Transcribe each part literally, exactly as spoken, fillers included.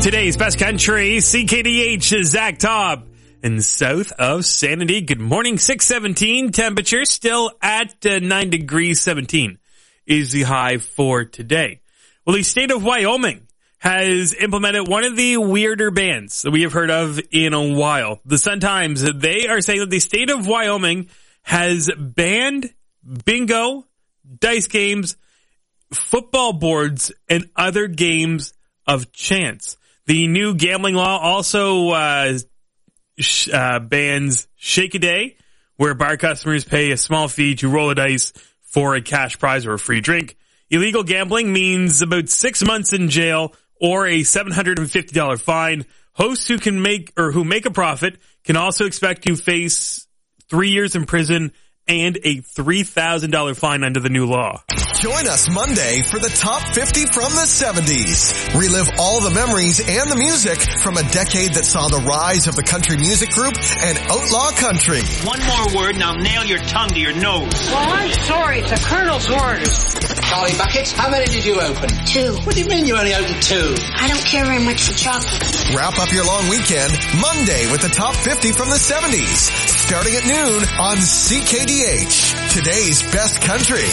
Today's best country, C K D H, Zach Taub, and south of Sanity. Good morning, six seventeen. Temperature still at uh, nine degrees seventeen is the high for today. Well, the state of Wyoming has implemented one of the weirder bans that we have heard of in a while. The Sun-Times, they are saying that the state of Wyoming has banned bingo, dice games, football boards, and other games of chance. The new gambling law also uh, sh- uh bans Shake-a-Day, where bar customers pay a small fee to roll a dice for a cash prize or a free drink. Illegal gambling means about six months in jail or a seven hundred fifty dollars fine. Hosts who can make or who make a profit can also expect to face three years in prison and a three thousand dollars fine under the new law. Join us Monday for the Top fifty from the seventies. Relive all the memories and the music from a decade that saw the rise of the country music group and outlaw country. One more word and I'll nail your tongue to your nose. Well, I'm sorry. It's a colonel's orders. Charlie Buckets, how many did you open? Two. What do you mean you only opened two? I don't care very much for chocolate. Wrap up your long weekend Monday with the Top fifty from the seventies. Starting at noon on C K D H. Today's best country.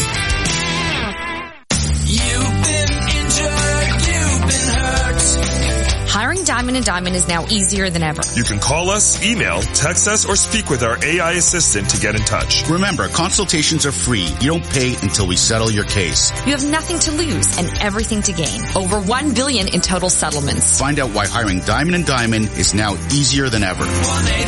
You've been injured, you've been hurt. Hiring Diamond and Diamond is now easier than ever. You can call us, email, text us, or speak with our A I assistant to get in touch. Remember, consultations are free. You don't pay until we settle your case. You have nothing to lose and everything to gain. Over one billion dollars in total settlements. Find out why hiring Diamond and Diamond is now easier than ever. one eight